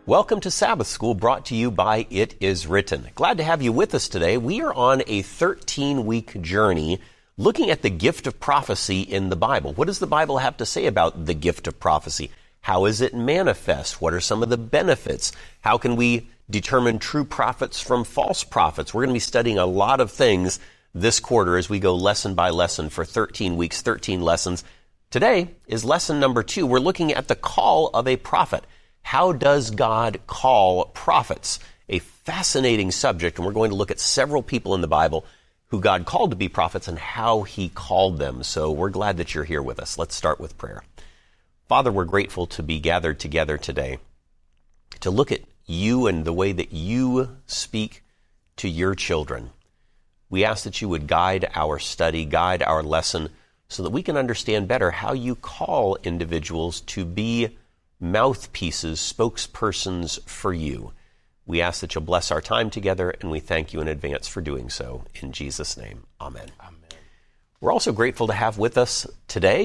Welcome to Sabbath School, brought to you by It Is Written. Glad to have you with us today. We are on a 13-week journey looking at the gift of prophecy in the Bible. What does the Bible have to say about the gift of prophecy? How is it manifest? What are some of the benefits? How can we determine true prophets from false prophets? We're going to be studying a lot of things this quarter as we go lesson by lesson for 13 weeks, 13 lessons. Today is lesson number 2. We're looking at the call of a prophet. How does God call prophets? A fascinating subject, and we're going to look at several people in the Bible who God called to be prophets and how he called them. So we're glad that you're here with us. Let's start with prayer. Father, we're grateful to be gathered together today to look at you and the way that you speak to your children. We ask that you would guide our study, guide our lesson, so that we can understand better how you call individuals to be mouthpieces, spokespersons for you. We ask that you'll bless our time together, and we thank you in advance for doing so. In Jesus' name, amen. Amen. We're also grateful to have with us today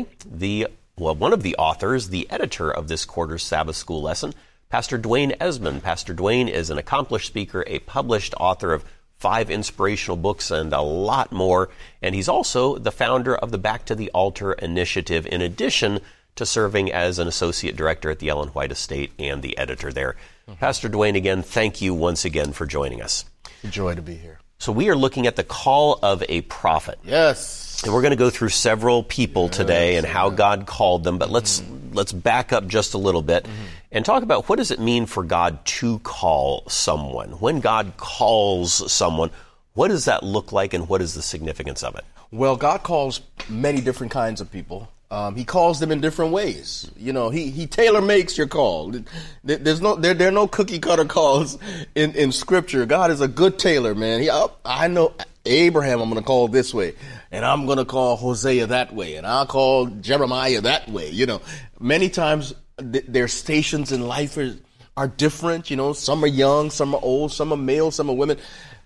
one of the authors, the editor of this quarter's Sabbath School lesson, Pastor Dwayne Esmond. Pastor Dwayne is an accomplished speaker, a published author of 5 inspirational books and a lot more, and he's also the founder of the Back to the Altar initiative, in addition to serving as an associate director at the Ellen White Estate and the editor there. Pastor Dwayne, again, thank you once again for joining us. It's a joy to be here. So we are looking at the call of a prophet. Yes. And we're going to go through several people today and how God called them, but let's back up just a little bit and talk about what does it mean for God to call someone? When God calls someone, what does that look like and what is the significance of it? Well, God calls many different kinds of people. He calls them in different ways. You know, he tailor makes your call. There are no cookie cutter calls in Scripture. God is a good tailor, man. I know Abraham I'm going to call this way, and I'm going to call Hosea that way, and I'll call Jeremiah that way. You know, many times their stations in life are different. You know, some are young, some are old, some are male, some are women,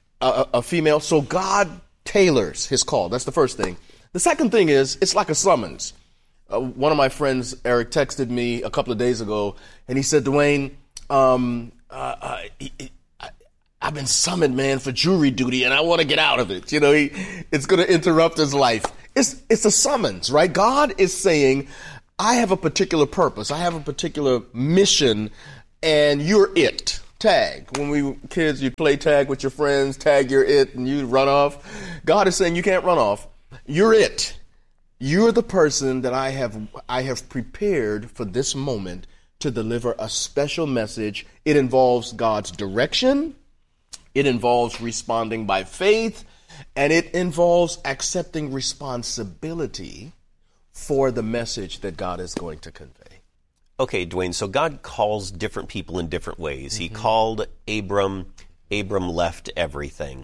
a female. So God tailors his call. That's the first thing. The second thing is it's like a summons. One of my friends, Eric, texted me a couple of days ago, and he said, Dwayne, I've been summoned, man, for jury duty, and I want to get out of it. You know, it's going to interrupt his life. It's a summons, right? God is saying, I have a particular purpose. I have a particular mission, and you're it. Tag. When we were kids, you'd play tag with your friends, tag you're it, and you run off. God is saying you can't run off. You're it. You're the person that I have prepared for this moment to deliver a special message. It involves God's direction. It involves responding by faith. And it involves accepting responsibility for the message that God is going to convey. Okay, Dwayne, so God calls different people in different ways. He called Abram. Abram left everything.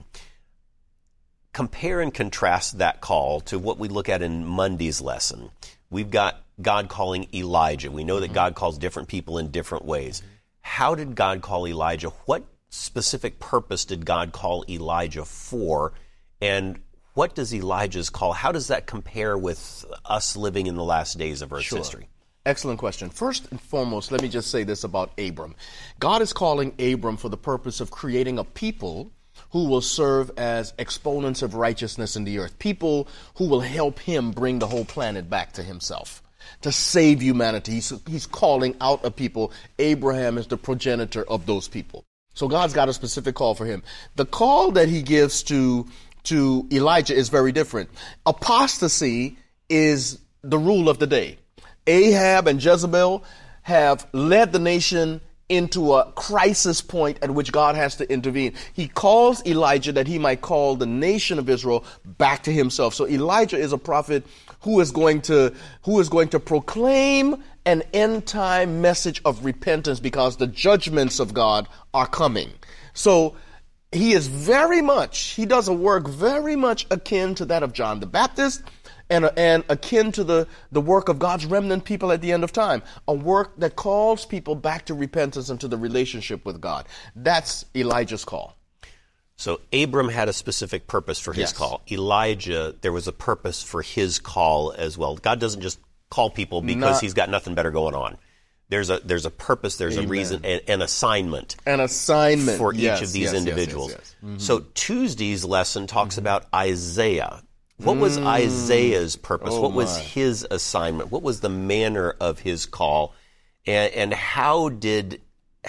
Compare and contrast that call to what we look at in Monday's lesson. We've got God calling Elijah. We know that God calls different people in different ways. How did God call Elijah? What specific purpose did God call Elijah for? And what does Elijah's call? How does that compare with us living in the last days of Earth's history? Excellent question. First and foremost, let me just say this about Abram. God is calling Abram for the purpose of creating a people who will serve as exponents of righteousness in the earth, people who will help him bring the whole planet back to himself, to save humanity. He's calling out a people. Abraham is the progenitor of those people. So God's got a specific call for him. The call that he gives to Elijah is very different. Apostasy is the rule of the day. Ahab and Jezebel have led the nation into a crisis point at which God has to intervene. He calls Elijah that he might call the nation of Israel back to himself. So Elijah is a prophet who is going to proclaim an end time message of repentance because the judgments of God are coming. So he does a work very much akin to that of John the Baptist, and akin to the work of God's remnant people at the end of time, a work that calls people back to repentance and to the relationship with God. That's Elijah's call. So Abram had a specific purpose for his call. Elijah, there was a purpose for his call as well. God doesn't just call people because he's got nothing better going on. There's a purpose, there's a reason, an assignment. An assignment. For each of these individuals. Yes. Mm-hmm. So Tuesday's lesson talks about Isaiah. What was Isaiah's purpose? What was his assignment? What was the manner of his call? And how did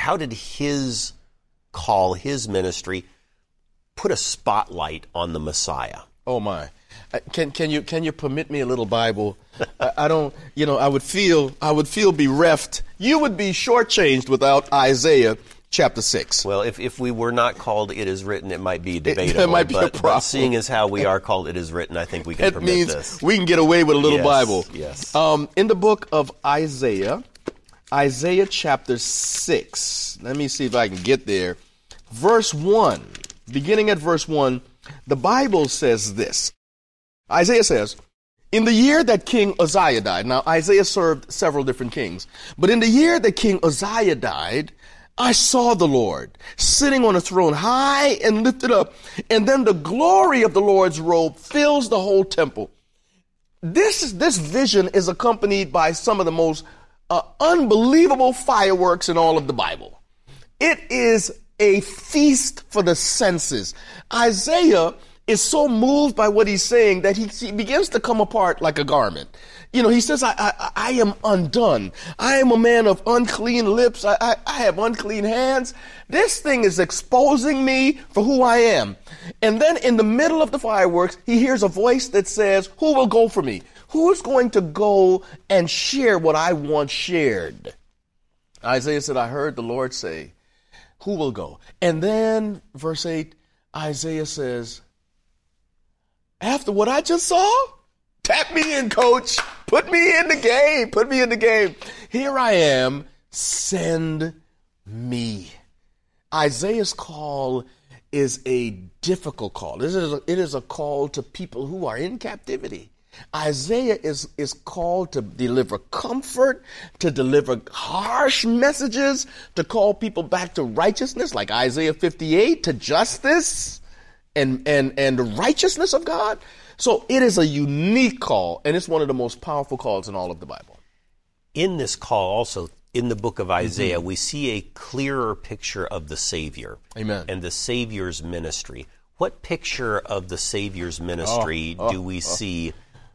his call, his ministry, put a spotlight on the Messiah? Oh my! Can you permit me a little Bible? I don't. I would feel bereft. You would be shortchanged without Isaiah chapter 6. Well, if we were not called "It is written," it might be debatable. It might be a problem. But seeing as how we are called "It is written," I think we can permit means this. We can get away with a little Bible. Yes. In the book of Isaiah chapter 6. Let me see if I can get there. Verse 1. Beginning at verse 1, the Bible says this. Isaiah says, in the year that King Uzziah died. Now, Isaiah served several different kings. But in the year that King Uzziah died, I saw the Lord sitting on a throne high and lifted up. And then the glory of the Lord's robe fills the whole temple. This vision is accompanied by some of the most unbelievable fireworks in all of the Bible. It is a feast for the senses. Isaiah is so moved by what he's saying that he begins to come apart like a garment. He says, I am undone. I am a man of unclean lips. I have unclean hands. This thing is exposing me for who I am. And then in the middle of the fireworks, he hears a voice that says, who will go for me? Who's going to go and share what I once shared? Isaiah said, I heard the Lord say, who will go? And then verse 8, Isaiah says, after what I just saw, tap me in, coach. Put me in the game. Put me in the game. Here I am. Send me. Isaiah's call is a difficult call. It is a call to people who are in captivity. Isaiah is called to deliver comfort, to deliver harsh messages, to call people back to righteousness, like Isaiah 58, to justice and the righteousness of God. So it is a unique call, and it's one of the most powerful calls in all of the Bible. In this call also, in the book of Isaiah, we see a clearer picture of the Savior. Amen. And the Savior's ministry. What picture of the Savior's ministry do we see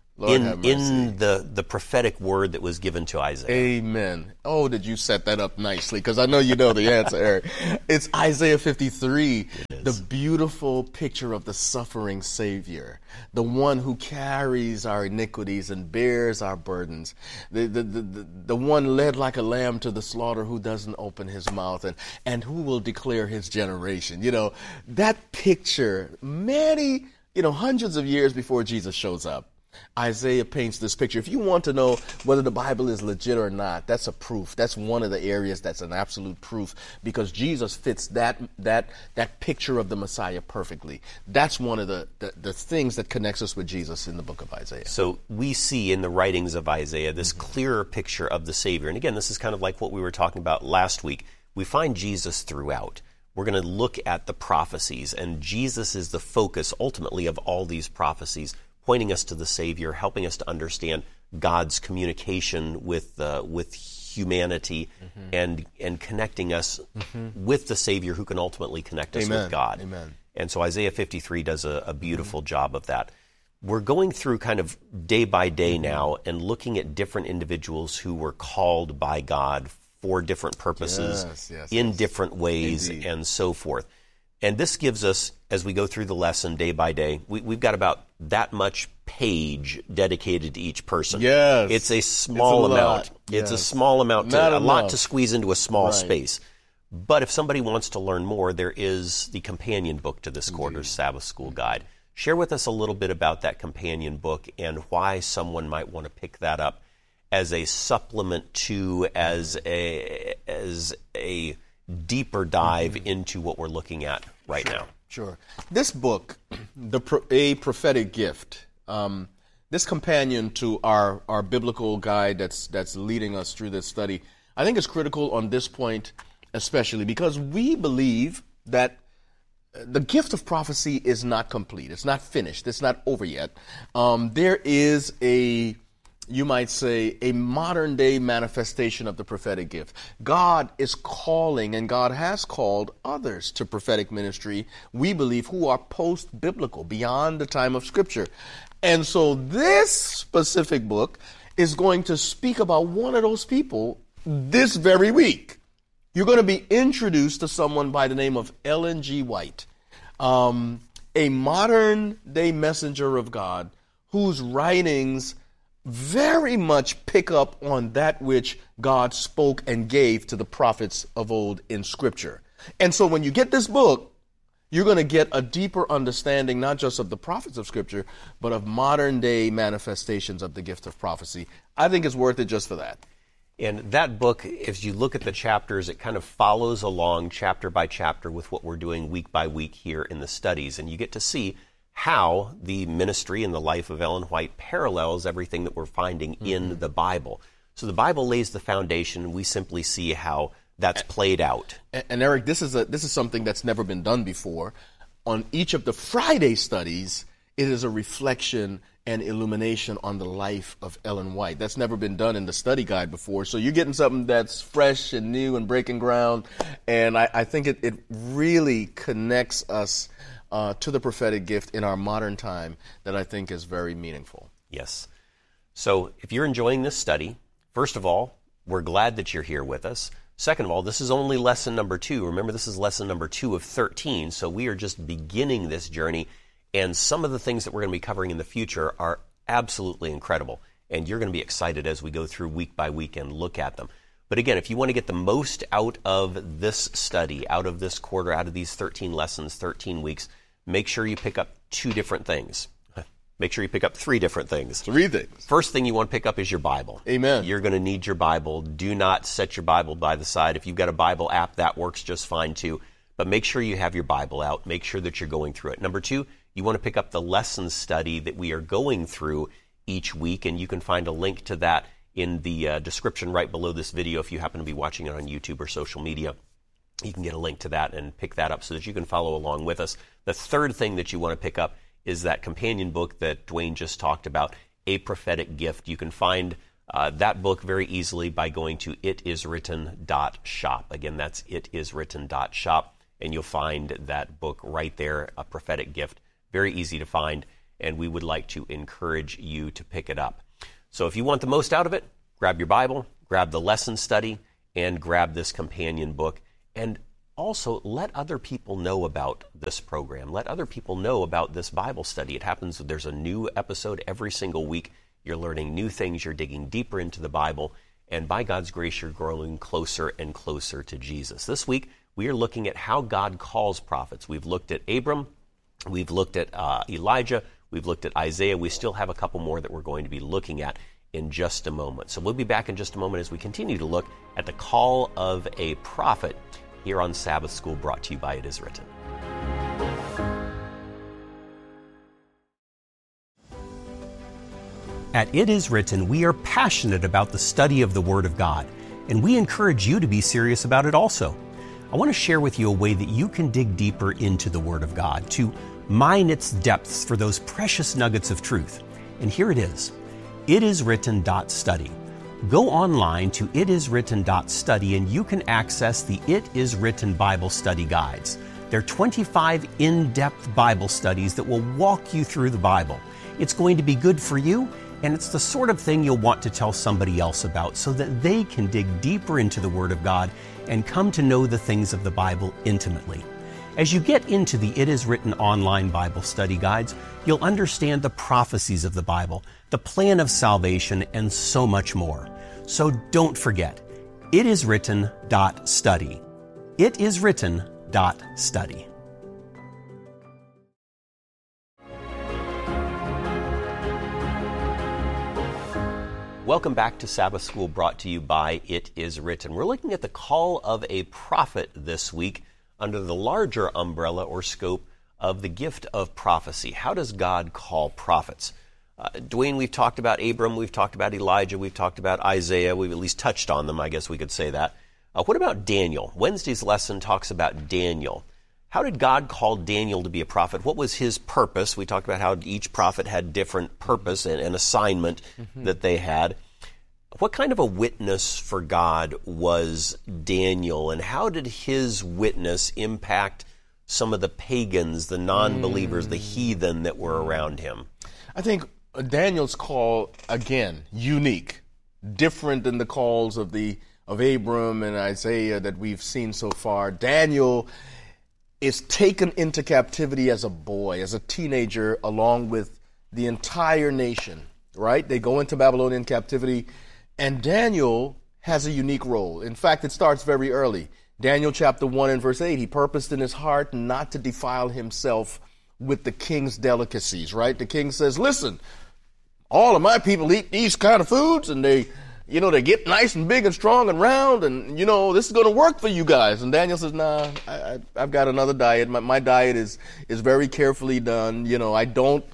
in the prophetic word that was given to Isaiah? Amen. Oh, did you set that up nicely? Because I know you know the answer, Eric. It's Isaiah 53, the beautiful picture of the suffering Savior, the one who carries our iniquities and bears our burdens, the one led like a lamb to the slaughter who doesn't open his mouth and who will declare his generation. That picture, many, hundreds of years before Jesus shows up, Isaiah paints this picture. If you want to know whether the Bible is legit or not, that's a proof. That's one of the areas that's an absolute proof, because Jesus fits that picture of the Messiah perfectly. That's one of the things that connects us with Jesus in the book of Isaiah. So we see in the writings of Isaiah this clearer picture of the Savior. And again, this is kind of like what we were talking about last week. We find Jesus throughout. We're going to look at the prophecies, and Jesus is the focus ultimately of all these prophecies, pointing us to the Savior, helping us to understand God's communication with humanity, and connecting us with the Savior who can ultimately connect us with God. Amen. And so Isaiah 53 does a beautiful job of that. We're going through kind of day by day now and looking at different individuals who were called by God for different purposes, in different ways, and so forth. And this gives us, as we go through the lesson day by day, we've got about that much page dedicated to each person. Yes. It's a small amount. It's a small amount, a lot to squeeze into a small space. But if somebody wants to learn more, there is the companion book to this quarter's Sabbath School Guide. Share with us a little bit about that companion book and why someone might want to pick that up as a supplement to, as a deeper dive into what we're looking at right now. Sure. This book, A Prophetic Gift, this companion to our biblical guide that's leading us through this study, I think is critical on this point especially because we believe that the gift of prophecy is not complete. It's not finished. It's not over yet. There is a you might say, a modern day manifestation of the prophetic gift. God is calling, and God has called others to prophetic ministry, we believe, who are post-biblical, beyond the time of Scripture. And so this specific book is going to speak about one of those people this very week. You're going to be introduced to someone by the name of Ellen G. White, a modern day messenger of God whose writings very much pick up on that which God spoke and gave to the prophets of old in Scripture. And so when you get this book, you're going to get a deeper understanding, not just of the prophets of Scripture, but of modern day manifestations of the gift of prophecy. I think it's worth it just for that. And that book, as you look at the chapters, it kind of follows along chapter by chapter with what we're doing week by week here in the studies. And you get to see how the ministry and the life of Ellen White parallels everything that we're finding in the Bible. So the Bible lays the foundation. We simply see how that's played out. And Eric, this is something that's never been done before. On each of the Friday studies, it is a reflection and illumination on the life of Ellen White. That's never been done in the study guide before. So you're getting something that's fresh and new and breaking ground. And I think it really connects us to the prophetic gift in our modern time that I think is very meaningful. Yes. So if you're enjoying this study, first of all, we're glad that you're here with us. Second of all, this is only lesson number 2. Remember, this is lesson number 2 of 13, so we are just beginning this journey, and some of the things that we're going to be covering in the future are absolutely incredible, and you're going to be excited as we go through week by week and look at them. But again, if you want to get the most out of this study, out of this quarter, out of these 13 lessons, 13 weeks, make sure you pick up 2 different things. Make sure you pick up 3 different things. 3 things. First thing you want to pick up is your Bible. Amen. You're going to need your Bible. Do not set your Bible by the side. If you've got a Bible app, that works just fine too. But make sure you have your Bible out. Make sure that you're going through it. Number 2, you want to pick up the lesson study that we are going through each week, and you can find a link to that in the description right below this video if you happen to be watching it on YouTube or social media. You can get a link to that and pick that up so that you can follow along with us. The third thing that you want to pick up is that companion book that Dwayne just talked about, A Prophetic Gift. You can find that book very easily by going to itiswritten.shop. Again, that's itiswritten.shop, and you'll find that book right there, A Prophetic Gift. Very easy to find, and we would like to encourage you to pick it up. So if you want the most out of it, grab your Bible, grab the lesson study, and grab this companion book. And also, let other people know about this program. Let other people know about this Bible study. It happens that there's a new episode every single week. You're learning new things. You're digging deeper into the Bible. And by God's grace, you're growing closer and closer to Jesus. This week, we are looking at how God calls prophets. We've looked at Abram. We've looked at Elijah. We've looked at Isaiah. We still have a couple more that we're going to be looking at in just a moment. So we'll be back in just a moment as we continue to look at the call of a prophet here on Sabbath School, brought to you by It Is Written. At It Is Written, we are passionate about the study of the Word of God, and we encourage you to be serious about it also. I want to share with you a way that you can dig deeper into the Word of God, to mine its depths for those precious nuggets of truth. And here it is, itiswritten.study. Go online to itiswritten.study and you can access the It Is Written Bible Study Guides. They're 25 in-depth Bible studies that will walk you through the Bible. It's going to be good for you, and it's the sort of thing you'll want to tell somebody else about so that they can dig deeper into the Word of God and come to know the things of the Bible intimately. As you get into the It Is Written online Bible study guides, you'll understand the prophecies of the Bible, the plan of salvation, and so much more. So don't forget, itiswritten.study. Itiswritten.study. Welcome back to Sabbath School, brought to you by It Is Written. We're looking at the call of a prophet this week under the larger umbrella or scope of the gift of prophecy. How does God call prophets? Dwayne, we've talked about Abram, we've talked about Elijah, we've talked about Isaiah, we've at least touched on them, I guess we could say that. What about Daniel? Wednesday's lesson talks about Daniel. How did God call Daniel to be a prophet? What was his purpose? We talked about how each prophet had different purpose and assignment that they had. What kind of a witness for God was Daniel, and how did his witness impact some of the pagans, the non-believers, the heathen that were around him? I think Daniel's call, again, unique, different than the calls of Abram and Isaiah that we've seen so far. Daniel is taken into captivity as a boy, as a teenager, along with the entire nation, right? They go into Babylonian captivity, and Daniel has a unique role. In fact, it starts very early. Daniel chapter 1 and verse 8, he purposed in his heart not to defile himself with the king's delicacies, right? The king says, listen, all of my people eat these kind of foods, and they get nice and big and strong and round, and, this is going to work for you guys. And Daniel says, nah, I've got another diet. My diet is very carefully done. I don't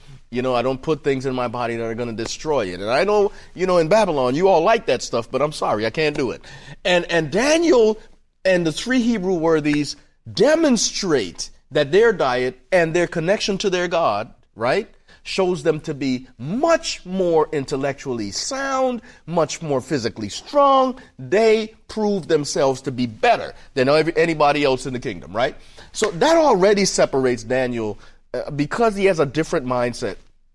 put things in my body that are going to destroy it. And I know, in Babylon, you all like that stuff, but I'm sorry, I can't do it. And Daniel and the three Hebrew worthies demonstrate that their diet and their connection to their God, right, shows them to be much more intellectually sound, much more physically strong. They prove themselves to be better than anybody else in the kingdom, right? So that already separates Daniel because he has a different mindset.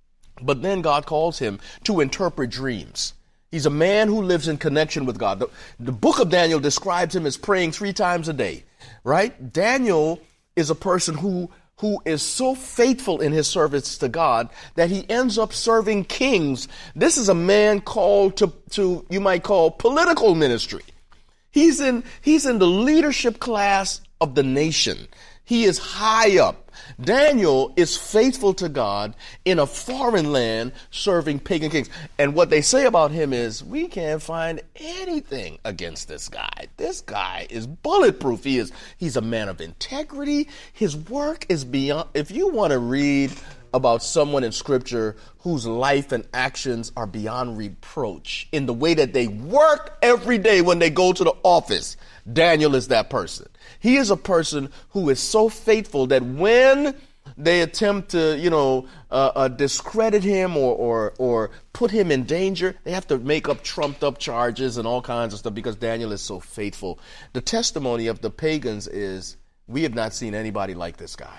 But then God calls him to interpret dreams. He's a man who lives in connection with God. The book of Daniel describes him as praying 3 times a day, right? Daniel is a person who is so faithful in his service to God that he ends up serving kings. This is a man called to you might call political ministry. He's in the leadership class of the nation. He is high up. Daniel is faithful to God in a foreign land serving pagan kings. And what they say about him is, we can't find anything against this guy. This guy is bulletproof. He's a man of integrity. His work is beyond. If you want to read about someone in Scripture whose life and actions are beyond reproach in the way that they work every day when they go to the office, Daniel is that person. He is a person who is so faithful that when they attempt to, discredit him or put him in danger, they have to make up trumped up charges and all kinds of stuff because Daniel is so faithful. The testimony of the pagans is, we have not seen anybody like this guy.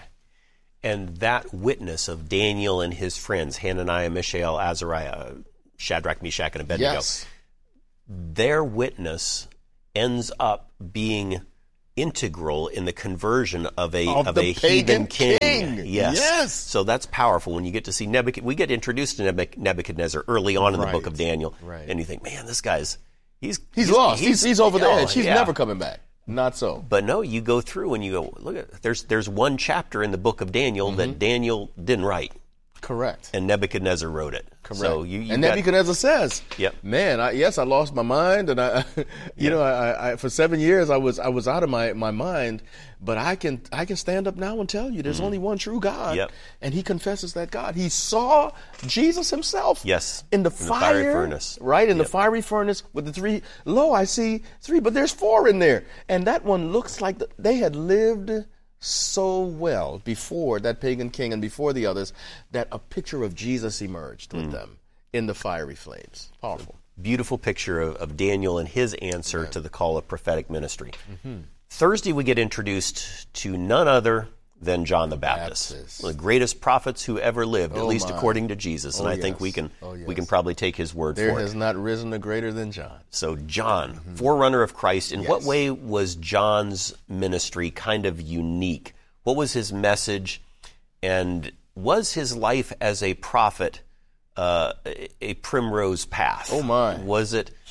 And that witness of Daniel and his friends, Hananiah, Mishael, Azariah, Shadrach, Meshach, and Abednego, yes, their witness ends up being integral in the conversion of a heathen king. Yes. So that's powerful when you get to see Nebuchadnezzar. We get introduced to Nebuchadnezzar early on in the book of Daniel, and you think, man, this guy's he's lost. He's over the edge. He's never coming back. Not so. But no, you go through and you go, look at there's one chapter in the book of Daniel that Daniel didn't write. Correct. And Nebuchadnezzar wrote it. Correct. So Nebuchadnezzar says, man, I lost my mind, and I for 7 years I was out of my mind, but I can stand up now and tell you there's only one true God. Yep. And he confesses that God. He saw Jesus himself. Yes. In the fiery furnace. Right, in the fiery furnace with the 3. Lo, I see 3, but there's 4 in there. And that one looks like they had lived so well before that pagan king and before the others that a picture of Jesus emerged with them in the fiery flames. Powerful. Beautiful picture of Daniel and his answer to the call of prophetic ministry. Thursday we get introduced to none other than John the Baptist. One of the greatest prophets who ever lived, at least according to Jesus. And I think we can probably take his word for it. There has not risen a greater than John. So John, forerunner of Christ. In what way was John's ministry kind of unique? What was his message? And was his life as a prophet a primrose path? Oh my! Was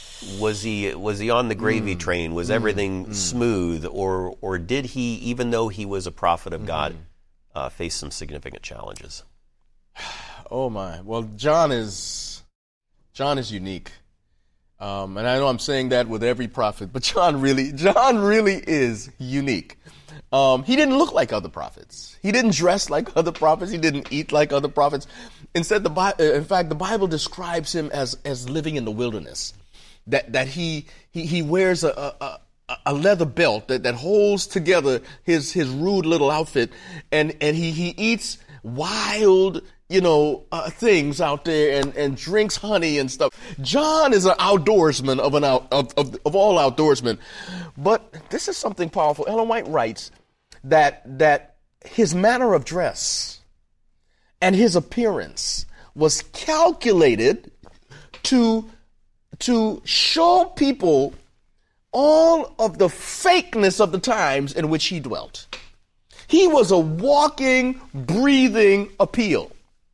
he on the gravy train? Was everything smooth, or did he, even though he was a prophet of God, face some significant challenges? Oh my! Well, John is unique, and I know I'm saying that with every prophet, but John really is unique. He didn't look like other prophets. He didn't dress like other prophets. He didn't eat like other prophets. Instead, in fact, the Bible describes him as living in the wilderness. That he wears a a leather belt that holds together his rude little outfit, and he eats wild, things out there and drinks honey and stuff. John is an outdoorsman of all outdoorsmen. But this is something powerful. Ellen White writes that his manner of dress and his appearance was calculated to show people all of the fakeness of the times in which he dwelt. He was a walking, breathing appeal.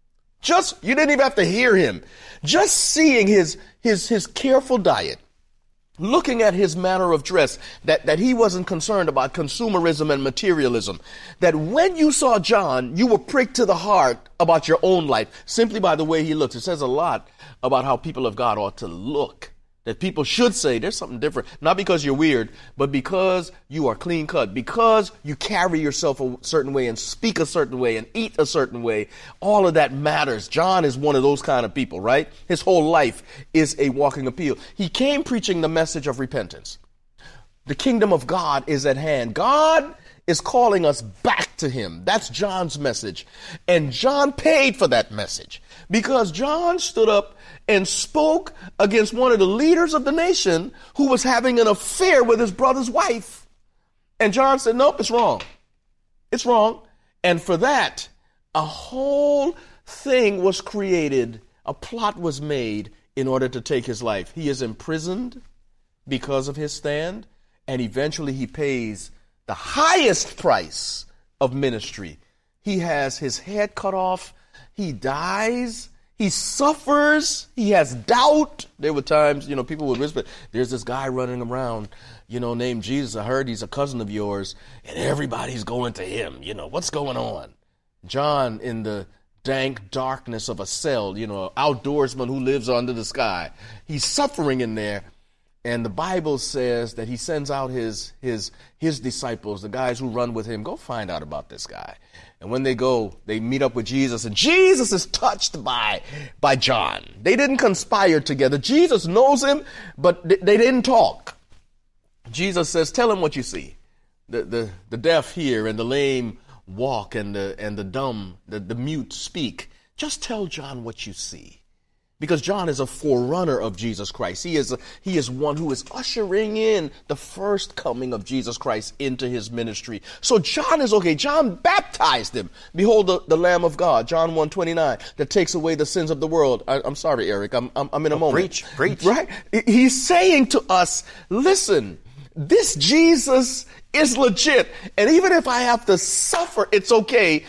You didn't even have to hear him. Just seeing his careful diet, looking at his manner of dress, that he wasn't concerned about consumerism and materialism, that when you saw John, you were pricked to the heart about your own life simply by the way he looks. It says a lot about how people of God ought to look. That people should say there's something different, not because you're weird, but because you are clean cut, because you carry yourself a certain way and speak a certain way and eat a certain way. All of that matters. John is one of those kind of people, right? His whole life is a walking appeal. He came preaching the message of repentance. The kingdom of God is at hand. God is calling us back to him. That's John's message. And John paid for that message because John stood up and spoke against one of the leaders of the nation who was having an affair with his brother's wife. And John said, nope, it's wrong. It's wrong. And for that, a whole thing was created. A plot was made in order to take his life. He is imprisoned because of his stand, and eventually he pays the highest price of ministry. He has his head cut off. He dies. He suffers. He has doubt. There were times, people would whisper, there's this guy running around, named Jesus. I heard he's a cousin of yours, and everybody's going to him. What's going on? John, in the dank darkness of a cell, an outdoorsman who lives under the sky. He's suffering in there. And the Bible says that he sends out his disciples, the guys who run with him, go find out about this guy. And when they go, they meet up with Jesus, and Jesus is touched by John. They didn't conspire together. Jesus knows him, but they didn't talk. Jesus says, tell him what you see. The deaf hear, and the lame walk, and the dumb, the mute speak. Just tell John what you see. Because John is a forerunner of Jesus Christ. He is one who is ushering in the first coming of Jesus Christ into his ministry. So John is okay. John baptized him. Behold the Lamb of God, John 1:29, that takes away the sins of the world. I'm sorry, Eric. I'm in a moment. Preach. Right? He's saying to us, listen, this Jesus is legit. And even if I have to suffer, it's okay.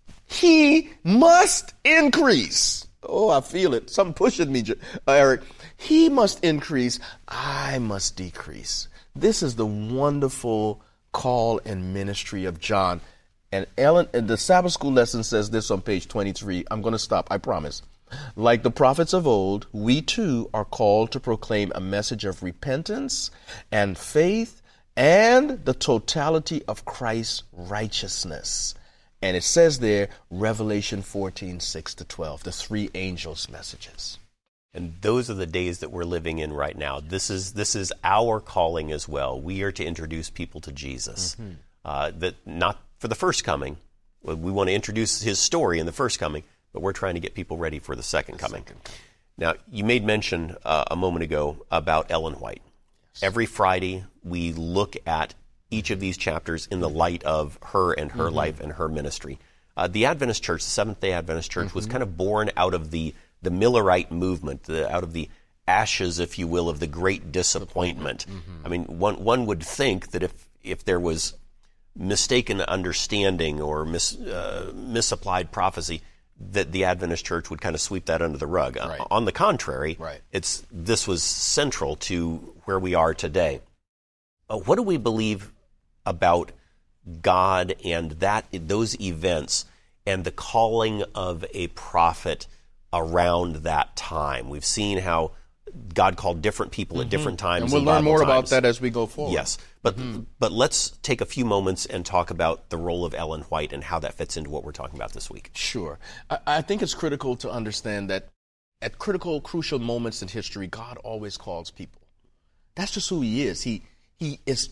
He must increase. Oh, I feel it. Something pushing me, Eric. He must increase. I must decrease. This is the wonderful call and ministry of John. And Ellen, the Sabbath school lesson says this on page 23. I'm going to stop. I promise. Like the prophets of old, we too are called to proclaim a message of repentance and faith and the totality of Christ's righteousness. And it says there, Revelation 14:6-12, the three angels' messages. And those are the days that we're living in right now. This is our calling as well. We are to introduce people to Jesus. That not for the first coming. We want to introduce his story in the first coming, but we're trying to get people ready for the second coming. Now, you made mention a moment ago about Ellen White. Yes. Every Friday, we look at each of these chapters in the light of her and her life and her ministry. The Adventist Church, the Seventh-day Adventist Church, was kind of born out of the Millerite movement, out of the ashes, if you will, of the Great Disappointment. I mean, one would think that if there was mistaken understanding or misapplied prophecy, that the Adventist Church would kind of sweep that under the rug. Right. On the contrary, this was central to where we are today. What do we believe about God and those events and the calling of a prophet around that time? We've seen how God called different people at different times. And we'll learn more about that as we go forward. Yes, but let's take a few moments and talk about the role of Ellen White and how that fits into what we're talking about this week. Sure. I think it's critical to understand that at crucial moments in history, God always calls people. That's just who he is. He is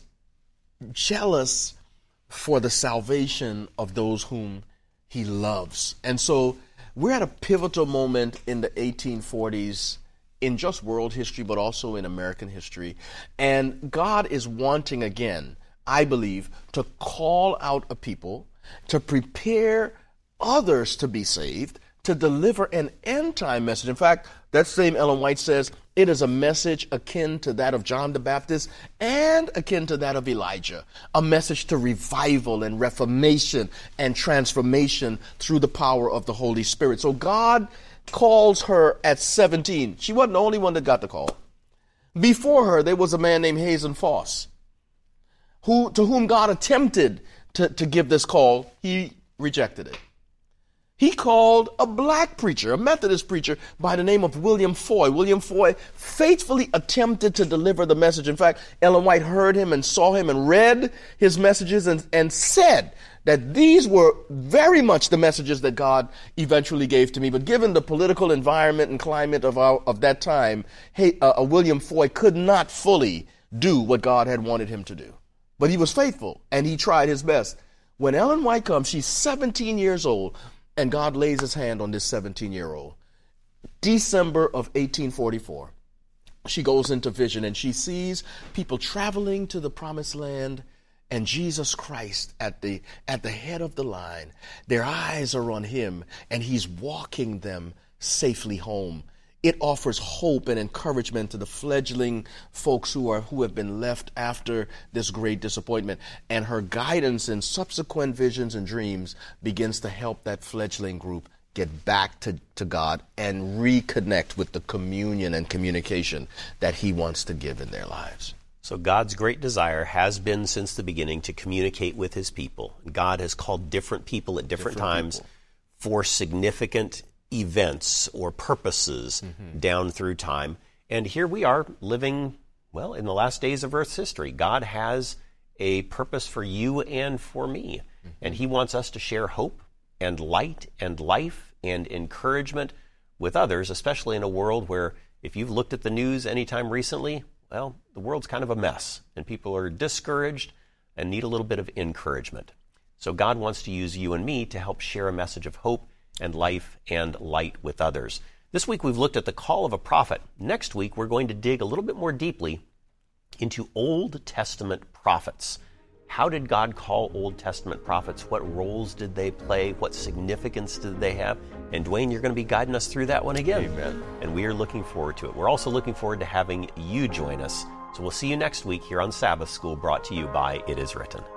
jealous for the salvation of those whom he loves. And so we're at a pivotal moment in the 1840s in just world history, but also in American history. And God is wanting again, I believe, to call out a people, to prepare others to be saved, to deliver an end-time message. In fact, that same Ellen White says it is a message akin to that of John the Baptist and akin to that of Elijah, a message to revival and reformation and transformation through the power of the Holy Spirit. So God calls her at 17. She wasn't the only one that got the call. Before her, there was a man named Hazen Foss, to whom God attempted to give this call. He rejected it. He called a black preacher, a Methodist preacher by the name of William Foy. William Foy faithfully attempted to deliver the message. In fact, Ellen White heard him and saw him and read his messages and said that these were very much the messages that God eventually gave to me. But given the political environment and climate of that time, William Foy could not fully do what God had wanted him to do. But he was faithful, and he tried his best. When Ellen White comes, she's 17 years old, and God lays his hand on this 17-year-old. December of 1844, she goes into vision, and she sees people traveling to the promised land and Jesus Christ at the head of the line. Their eyes are on him, and he's walking them safely home. It offers hope and encouragement to the fledgling folks who have been left after this great disappointment. And her guidance in subsequent visions and dreams begins to help that fledgling group get back to God and reconnect with the communion and communication that he wants to give in their lives. So God's great desire has been since the beginning to communicate with his people. God has called different people at different times for significant events or purposes down through time. And here we are living, well, in the last days of Earth's history. God has a purpose for you and for me. And he wants us to share hope and light and life and encouragement with others, especially in a world where, if you've looked at the news anytime recently, well, the world's kind of a mess and people are discouraged and need a little bit of encouragement. So God wants to use you and me to help share a message of hope and life and light with others. This week we've looked at the call of a prophet. Next week we're going to dig a little bit more deeply into Old Testament prophets. How did God call Old Testament prophets? What roles did they play? What significance did they have? And Dwayne, you're going to be guiding us through that one again. Amen. And we are looking forward to it. We're also looking forward to having you join us. So we'll see you next week here on Sabbath School, brought to you by It Is Written.